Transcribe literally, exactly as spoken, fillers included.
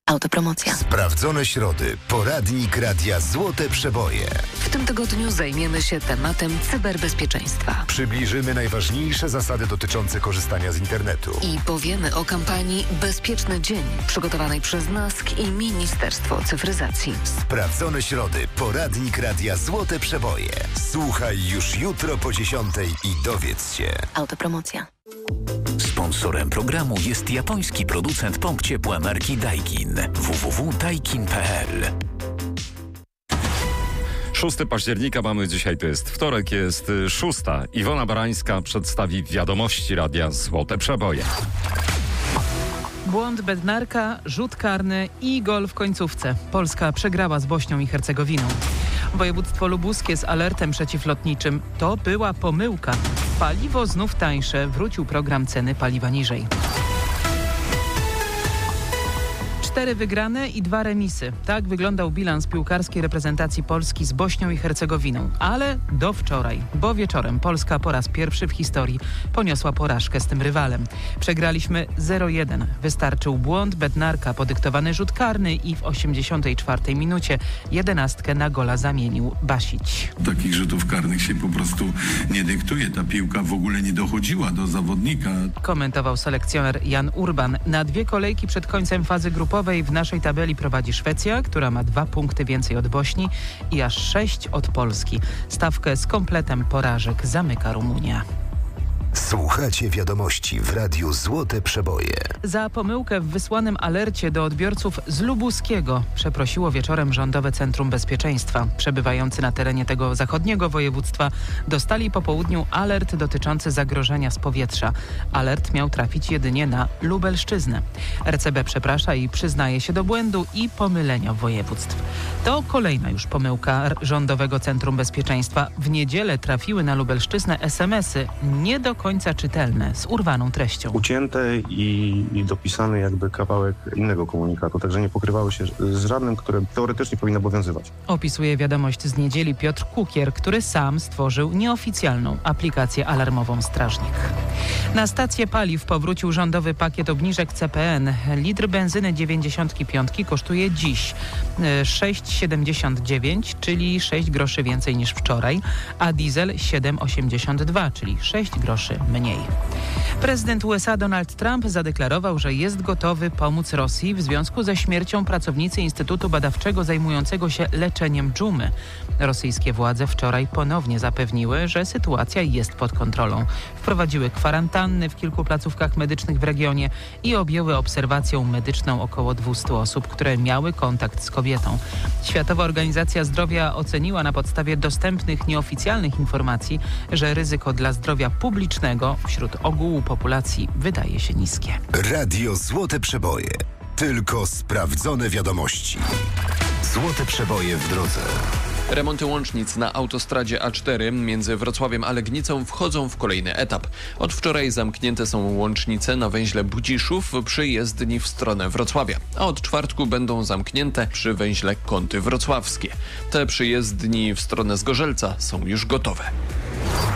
Autopromocja. Sprawdzone środy. Poradnik Radia Złote Przeboje. W tym tygodniu zajmiemy się tematem cyberbezpieczeństwa. Przybliżymy najważniejsze zasady dotyczące korzystania z internetu. I powiemy o kampanii Bezpieczny Dzień, przygotowanej przez NASK i Ministerstwo Cyfryzacji. Sprawdzone środy. Poradnik Radia Złote Przeboje. Słuchaj już jutro po dziesiątej i dowiedz się. Autopromocja. Sponsorem programu jest japoński producent pomp ciepła marki Daikin. w w w kropka daikin kropka p l. szóstego października mamy dzisiaj, to jest wtorek, jest szósta. Iwona Barańska przedstawi wiadomości Radia Złote Przeboje. Błąd Bednarka, rzut karny i gol w końcówce. Polska przegrała z Bośnią i Hercegowiną. Województwo lubuskie z alertem przeciwlotniczym. To była pomyłka. Paliwo znów tańsze. Wrócił program ceny paliwa niżej. Cztery wygrane i dwa remisy. Tak wyglądał bilans piłkarskiej reprezentacji Polski z Bośnią i Hercegowiną. Ale do wczoraj, bo wieczorem Polska po raz pierwszy w historii poniosła porażkę z tym rywalem. Przegraliśmy zero jeden. Wystarczył błąd Bednarka, podyktowany rzut karny i w osiemdziesiątej czwartej minucie jedenastkę na gola zamienił Basić. Takich rzutów karnych się po prostu nie dyktuje. Ta piłka w ogóle nie dochodziła do zawodnika. Komentował selekcjoner Jan Urban. Na dwie kolejki przed końcem fazy grupowej w naszej tabeli prowadzi Szwecja, która ma dwa punkty więcej od Bośni i aż sześć od Polski. Stawkę z kompletem porażek zamyka Rumunia. Słuchacie wiadomości w Radiu Złote Przeboje. Za pomyłkę w wysłanym alercie do odbiorców z Lubuskiego przeprosiło wieczorem Rządowe Centrum Bezpieczeństwa. Przebywający na terenie tego zachodniego województwa dostali po południu alert dotyczący zagrożenia z powietrza. Alert miał trafić jedynie na Lubelszczyznę. R C B przeprasza i przyznaje się do błędu i pomylenia województw. To kolejna już pomyłka Rządowego Centrum Bezpieczeństwa. W niedzielę trafiły na Lubelszczyznę es em esy nie do końca czytelne, z urwaną treścią. Ucięte i, i dopisany jakby kawałek innego komunikatu, także nie pokrywały się z żadnym, które teoretycznie powinno obowiązywać. Opisuje wiadomość z niedzieli Piotr Kukier, który sam stworzył nieoficjalną aplikację alarmową Strażnik. Na stację paliw powrócił rządowy pakiet obniżek C P N. Litr benzyny dziewięćdziesiąt pięć kosztuje dziś sześć siedemdziesiąt dziewięć, czyli sześć groszy więcej niż wczoraj, a diesel siedem osiemdziesiąt dwa, czyli sześć groszy mniej. Prezydent U S A Donald Trump zadeklarował, że jest gotowy pomóc Rosji w związku ze śmiercią pracownicy Instytutu Badawczego zajmującego się leczeniem dżumy. Rosyjskie władze wczoraj ponownie zapewniły, że sytuacja jest pod kontrolą. Wprowadziły kwarantanny w kilku placówkach medycznych w regionie i objęły obserwacją medyczną około dwieście osób, które miały kontakt z kobietą. Światowa Organizacja Zdrowia oceniła na podstawie dostępnych nieoficjalnych informacji, że ryzyko dla zdrowia publicznego wśród ogółu populacji wydaje się niskie. Radio Złote Przeboje. Tylko sprawdzone wiadomości. Złote Przeboje w drodze. Remonty łącznic na autostradzie A cztery między Wrocławiem a Legnicą wchodzą w kolejny etap. Od wczoraj zamknięte są łącznice na węźle Budziszów przy jezdni w stronę Wrocławia, a od czwartku będą zamknięte przy węźle Kąty Wrocławskie. Te przy jezdni w stronę Zgorzelca są już gotowe.